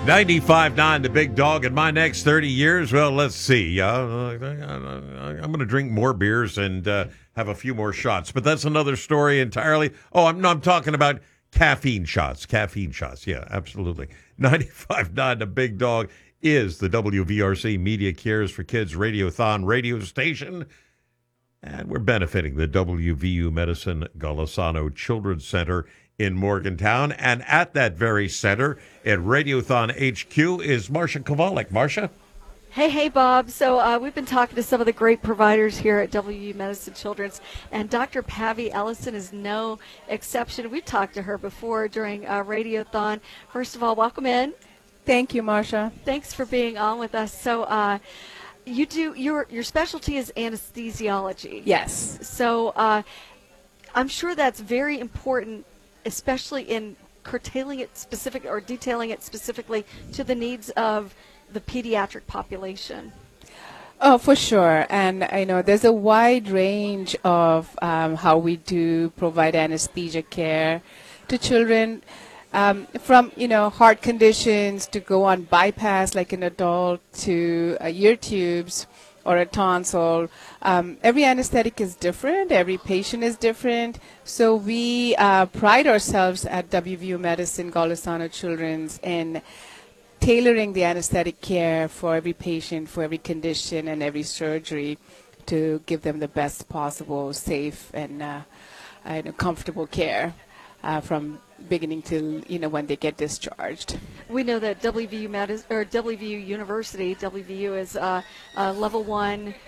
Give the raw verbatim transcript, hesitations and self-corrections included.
ninety-five point nine, the big dog. In my next thirty years, well, let's see. Uh, I'm going to drink more beers and uh, have a few more shots. But that's another story entirely. Oh, I'm, no, I'm talking about caffeine shots. Caffeine shots. Yeah, absolutely. ninety-five point nine, the big dog, is the W V R C Media Cares for Kids Radiothon radio station. And we're benefiting the W V U Medicine Golisano Children's Center in Morgantown. And at that very center at Radiothon H Q is Marcia Kovalik. Marcia? Hey, hey, Bob. So uh, we've been talking to some of the great providers here at W V U Medicine Children's, and Doctor Pavi Ellison is no exception. We've talked to her before during uh, Radiothon. First of all, welcome in. Thank you, Marcia. Thanks for being on with us. So uh, you do your your specialty is anesthesiology. Yes. So uh, I'm sure that's very important, especially in curtailing it specific or detailing it specifically to the needs of the pediatric population. Oh, for sure. And I know there's a wide range of um, how we do provide anesthesia care to children, um, from, you know, heart conditions to go on bypass like an adult to uh, ear tubes or a tonsil. Um, every anesthetic is different. Every patient is different. So we uh, pride ourselves at W V U Medicine Golisano Children's in tailoring the anesthetic care for every patient, for every condition and every surgery to give them the best possible, safe and, uh, and comfortable care uh, from beginning to, you know, when they get discharged. We know that W V U Medis- or W V U University, W V U is uh, uh, level one